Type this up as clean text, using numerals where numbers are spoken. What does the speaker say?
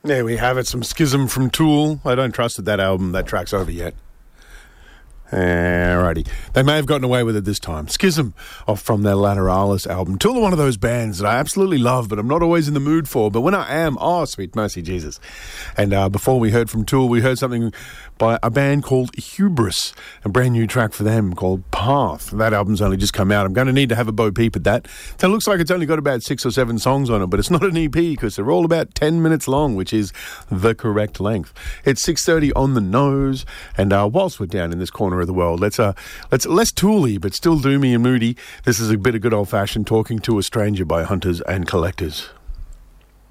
There we have it, some Schism from Tool. I don't trust that track's over yet. Alrighty. They may have gotten away with it this time. Schism from their Lateralis album. Tool are one of those bands that I absolutely love, but I'm not always in the mood for. But when I am, sweet mercy Jesus. And before we heard from Tool, we heard something by a band called Hubris, a brand new track for them called Path. That album's only just come out. I'm going to need to have a bo peep at that. So it looks like it's only got about 6 or 7 songs on it, but it's not an EP because they're all about 10 minutes long, which is the correct length. It's 6:30 on the nose, and whilst we're down in this corner of the world, let's less Tool-y, but still doomy and moody. This is a bit of good old-fashioned Talking to a Stranger by Hunters and Collectors.